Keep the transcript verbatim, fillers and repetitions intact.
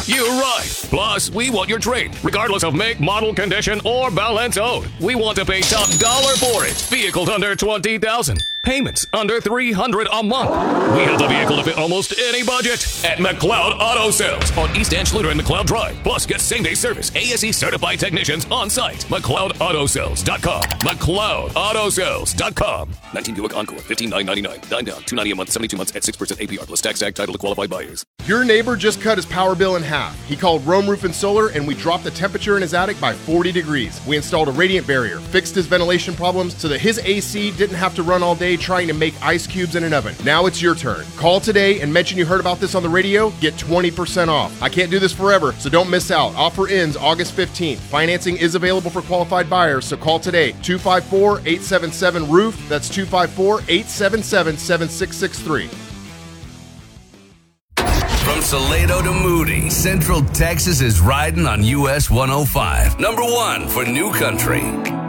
You're right. Plus, we want your trade, regardless of make, model, condition, or balance owed. We want to pay top dollar for it. Vehicles under twenty thousand dollars. Payments under three hundred dollars a month. We have the vehicle to fit almost any budget at McLeod Auto Sales on East Anschluter and McLeod Drive. Plus, get same-day service. A S E certified technicians on site. McLeod Auto Sales dot com. McLeod Auto Sales dot com. nineteen Buick Encore, fifteen thousand nine hundred ninety-nine. Nine down, two hundred ninety a month, seventy-two months at six percent A P R plus tax tag title to qualified buyers. Your neighbor just cut his power bill in half. He called Rome Roof and Solar, and we dropped the temperature in his attic by forty degrees. We installed a radiant barrier, fixed his ventilation problems so that his A C didn't have to run all day trying to make ice cubes in an oven. Now it's your turn. Call today and mention you heard about this on the radio. Get twenty percent off. I can't do this forever, so don't miss out. Offer ends August fifteenth. Financing is available for qualified buyers, so call today. two five four, eight seven seven, R O O F. That's two five four, eight seven seven, seven six six three. From Salado to Moody, Central Texas is riding on U S one oh five. Number one for New Country.